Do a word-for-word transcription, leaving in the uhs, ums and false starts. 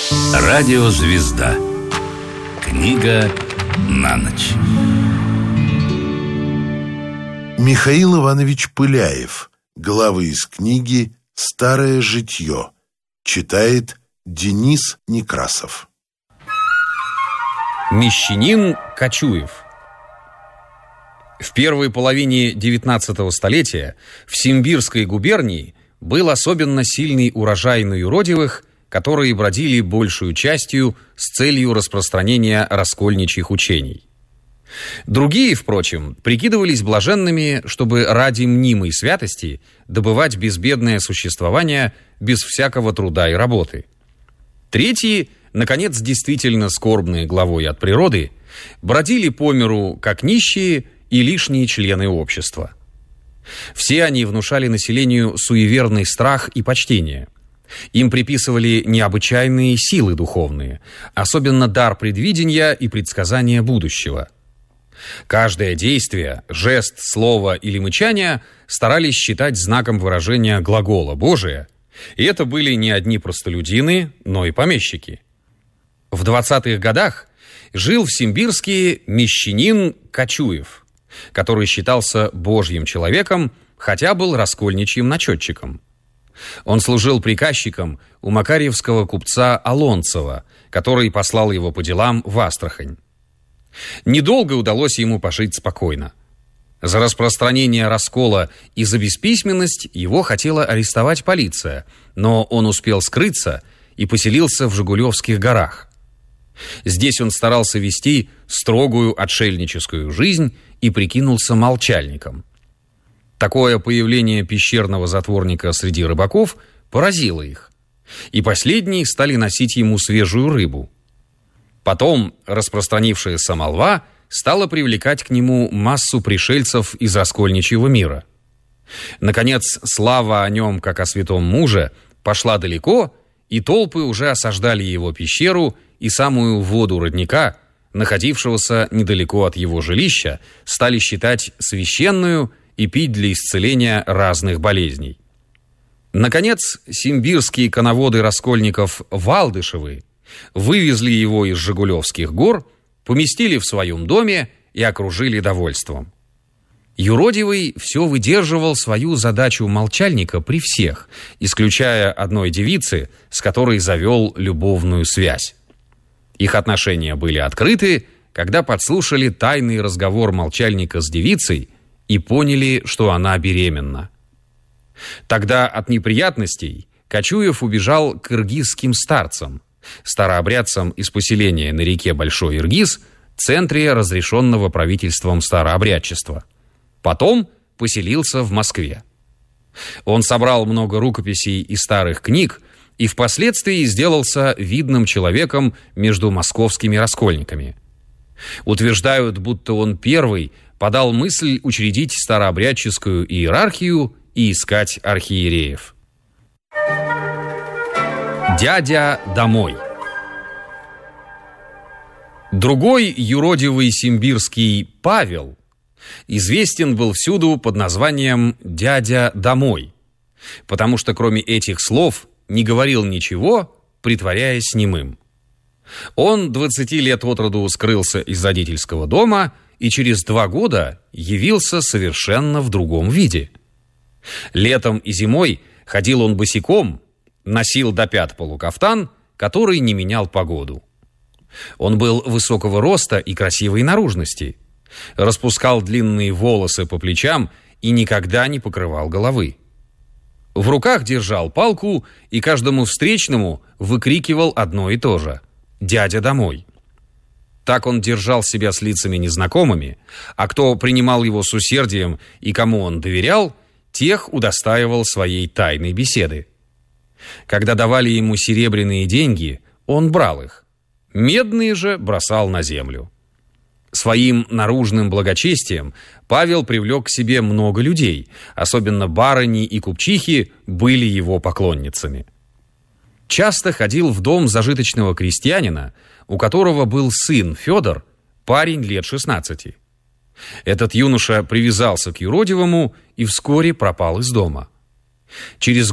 Радиозвезда. Книга на ночь. Михаил Иванович Пыляев. Главы из книги «Старое житье». Читает Денис Некрасов. Мещанин Кочуев. В первой половине девятнадцатого столетия в Симбирской губернии был особенно сильный урожай на юродивых, которые бродили большую частью с целью распространения раскольничьих учений. Другие, впрочем, прикидывались блаженными, чтобы ради мнимой святости добывать безбедное существование без всякого труда и работы. Третьи, наконец, действительно скорбные главой от природы, бродили по миру как нищие и лишние члены общества. Все они внушали населению суеверный страх и почтение. Им приписывали необычайные силы духовные, особенно дар предвидения и предсказания будущего. Каждое действие, жест, слово или мычание старались считать знаком выражения глагола Божия, и это были не одни простолюдины, но и помещики. В двадцатых годах жил в Симбирске мещанин Кочуев, который считался божьим человеком, хотя был раскольничьим начетчиком. Он служил приказчиком у макарьевского купца Алонцева, который послал его по делам в Астрахань. Недолго удалось ему пожить спокойно. За распространение раскола и за бесписьменность его хотела арестовать полиция, но он успел скрыться и поселился в Жигулевских горах. Здесь он старался вести строгую отшельническую жизнь и прикинулся молчальником. Такое появление пещерного затворника среди рыбаков поразило их, и последние стали носить ему свежую рыбу. Потом распространившаяся молва стала привлекать к нему массу пришельцев из раскольничьего мира. Наконец, слава о нем, как о святом муже, пошла далеко, и толпы уже осаждали его пещеру и самую воду родника, находившегося недалеко от его жилища, стали считать священную и пить для исцеления разных болезней. Наконец, симбирские коноводы раскольников Валдышевы вывезли его из Жигулевских гор, поместили в своем доме и окружили довольством. Юродивый все выдерживал свою задачу молчальника при всех, исключая одной девицы, с которой завел любовную связь. Их отношения были открыты, когда подслушали тайный разговор молчальника с девицей и поняли, что она беременна. Тогда от неприятностей Кочуев убежал к иргизским старцам, старообрядцам из поселения на реке Большой Иргиз, центре разрешенного правительством старообрядчества. Потом поселился в Москве. Он собрал много рукописей и старых книг и впоследствии сделался видным человеком между московскими раскольниками. Утверждают, будто он первый подал мысль учредить старообрядческую иерархию и искать архиереев. Дядя домой. Другой юродивый симбирский Павел известен был всюду под названием «дядя домой», потому что кроме этих слов не говорил ничего, притворяясь немым. Он двадцати лет от роду скрылся из родительского дома и через два года явился совершенно в другом виде. Летом и зимой ходил он босиком, носил до пят полукафтан, который не менял погоду. Он был высокого роста и красивой наружности, распускал длинные волосы по плечам и никогда не покрывал головы. В руках держал палку и каждому встречному выкрикивал одно и то же: «Дядя домой». Так он держал себя с лицами незнакомыми, а кто принимал его с усердием и кому он доверял, тех удостаивал своей тайной беседы. Когда давали ему серебряные деньги, он брал их, медные же бросал на землю. Своим наружным благочестием Павел привлек к себе много людей, особенно барыни и купчихи были его поклонницами. Часто ходил в дом зажиточного крестьянина, у которого был сын Федор, парень лет шестнадцати. Этот юноша привязался к юродивому и вскоре пропал из дома. Через